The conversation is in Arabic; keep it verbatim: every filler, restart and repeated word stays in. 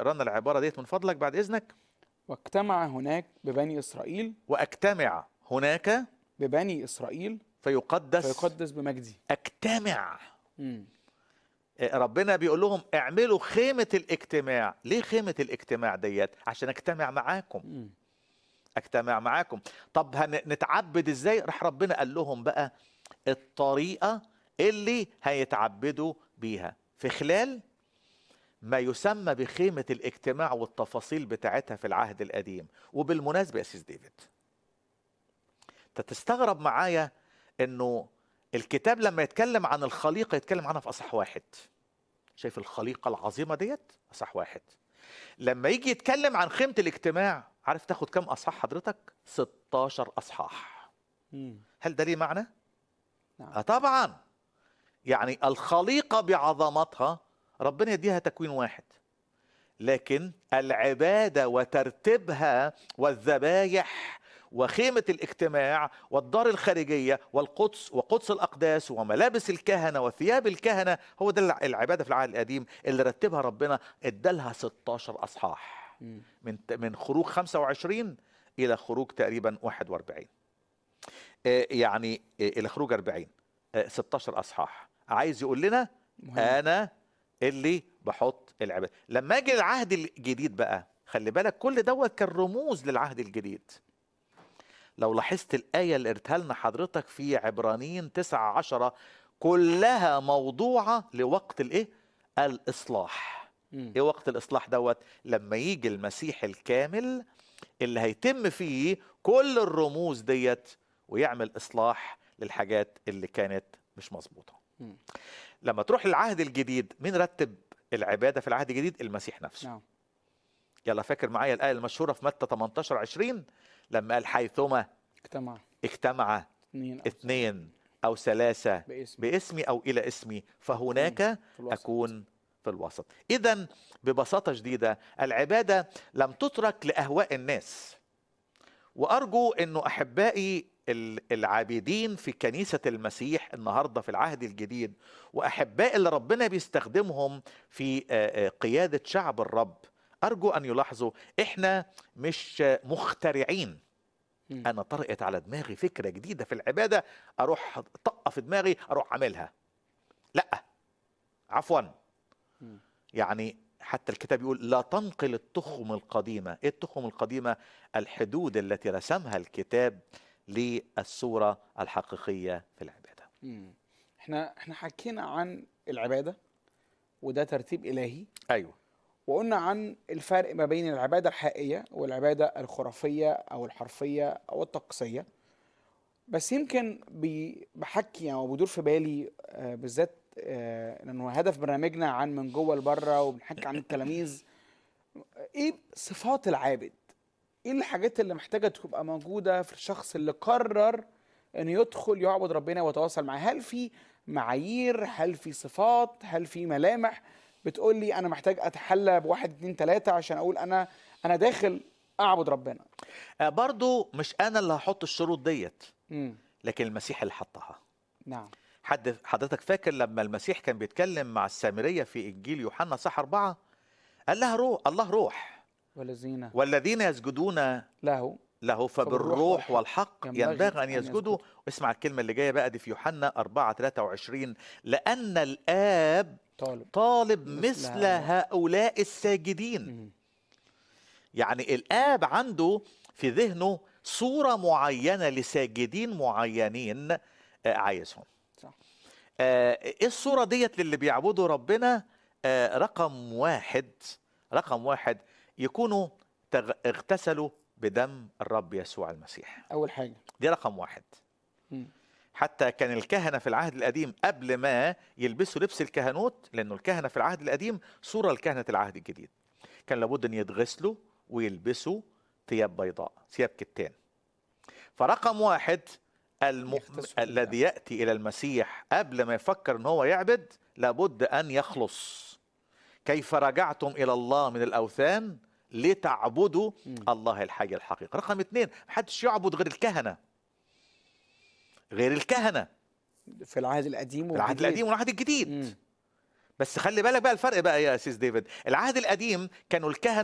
اقرا لنا العباره ديت من فضلك بعد اذنك. واجتمع هناك ببني إسرائيل واجتمع هناك ببني إسرائيل فيقدس فيقدس بمجدي. اجتمع. مم. ربنا بيقول لهم اعملوا خيمة الاجتماع. ليه خيمة الاجتماع ديت؟ عشان اجتمع معاكم. مم. اجتمع معاكم. طب هنتعبد ازاي؟ راح ربنا قال لهم بقى الطريقة اللي هيتعبدوا بيها في خلال ما يسمى بخيمة الاجتماع والتفاصيل بتاعتها في العهد القديم. وبالمناسبة يا سيس ديفيد، انت تستغرب معايا انه الكتاب لما يتكلم عن الخليقة يتكلم عنها في أصح واحد. شايف الخليقة العظيمة ديت؟ أصح واحد. لما يجي يتكلم عن خيمة الاجتماع، عارف تاخد كم أصحاح حضرتك؟ ستاشر أصحاح. مم. هل ده ليه معنى؟ نعم. آه طبعا. يعني الخليقة بعظمتها ربنا يديها تكوين واحد، لكن العبادة وترتيبها والذبايح وخيمة الاجتماع والدار الخارجية والقدس وقدس الأقداس وملابس الكهنة وثياب الكهنة، هو ده العبادة في العهد القديم اللي رتبها ربنا. ادالها ستاشر أصحاح مم. من من خروج خمسة وعشرين إلى خروج تقريبا واحد وأربعين. آه، يعني آه، إلى خروج أربعين. آه، ستاشر أصحاح عايز يقول لنا مهم. أنا اللي بحط العبادة. لما اجي العهد الجديد بقى، خلي بالك كل دوت كان رموز للعهد الجديد. لو لاحظت الآية اللي قريتها لنا حضرتك في عبرانيين تسعة عشرة كلها موضوعة لوقت الايه؟ الإصلاح. مم. ايه وقت الإصلاح دوت؟ لما يجي المسيح الكامل اللي هيتم فيه كل الرموز ديت ويعمل إصلاح للحاجات اللي كانت مش مظبوطة. مم. لما تروح للعهد الجديد، مين رتب العبادة في العهد الجديد؟ المسيح نفسه. نعم. يلا فاكر معايا الآية المشهورة في متى تمنتاشر عشرين لما قال حيثما اجتمع اجتمع اثنين أو اثنين أو ثلاثة باسم باسمي أو إلى اسمي فهناك في الوسط. أكون في الوسط. إذن ببساطة شديدة العبادة لم تترك لأهواء الناس. وأرجو أنه أحبائي العابدين في كنيسة المسيح النهاردة في العهد الجديد وأحبائي اللي ربنا بيستخدمهم في قيادة شعب الرب، أرجو أن يلاحظوا إحنا مش مخترعين. مم. أنا طرقت على دماغي فكرة جديدة في العبادة أروح طقة في دماغي أروح أعملها. لا، عفوا. مم. يعني حتى الكتاب يقول لا تنقل التخم القديمة. إيه التخم القديمة؟ الحدود التي رسمها الكتاب للصورة الحقيقية في العبادة. مم. احنا احنا حكينا عن العبادة وده ترتيب إلهي، أيوة. وقلنا عن الفرق ما بين العبادة الحقيقية والعبادة الخرافية أو الحرفية أو الطقسية. بس يمكن بي- بحكي يعني وبدور في بالي آه، بالذات آه، لأنه هدف برنامجنا عن من جوه لبره وبنحكي عن التلاميذ. إيه صفات العابد؟ إيه الحاجات اللي محتاجة تبقى موجودة في الشخص اللي قرر إنه يدخل يعبد ربنا ويتواصل معاه؟ هل في معايير؟ هل في صفات؟ هل في ملامح بتقول لي أنا محتاج أتحلى بواحد اتنين تلاتة عشان أقول أنا أنا داخل أعبد ربنا؟ آه، برضو مش أنا اللي هحط الشروط ديت، امم لكن المسيح اللي حطها. نعم. حد حضرتك فاكر لما المسيح كان بيتكلم مع السامرية في إنجيل يوحنا صح أربعة؟ قال لها روح، الله روح، والذين والذين يسجدون له له فبالروح فبالروح والحق والحق ينبغي أن يسجدوا. يسجدوا. واسمع الكلمة اللي جاية بقى دي في يوحنا أربعة ثلاثة وعشرين لأن الآب طالب طالب مثل مثل هؤلاء. هؤلاء الساجدين. مم. يعني الآب عنده في ذهنه صورة معينة لساجدين معينين آه، عايزهم. صح. آه، ايه الصورة ديت للي بيعبدوا ربنا؟ آه، رقم واحد رقم واحد يكونوا تغ- اغتسلوا بدم الرب يسوع المسيح. أول حاجة. دي رقم واحد. مم. حتى كان الكهنة في العهد القديم قبل ما يلبسوا لبس الكهنوت، لأنه الكهنة في العهد القديم صورة لكهنة العهد الجديد، كان لابد أن يتغسلوا ويلبسوا ثياب بيضاء، ثياب كتان. فرقم واحد الم... يغتسلوا في الذي يأتي إلى المسيح قبل ما يفكر أن هو يعبد لابد أن يخلص. كيف رجعتم إلى الله من الأوثان لتعبدوا مم. الله الحي الحقيقي. رقم اثنين، محدش يعبد غير الكهنة، غير الكهنة في العهد القديم في العهد والجديد. القديم والعهد الجديد. مم. بس خلي بالك بقى الفرق بقى يا سيس ديفيد، العهد القديم كانوا الكهنة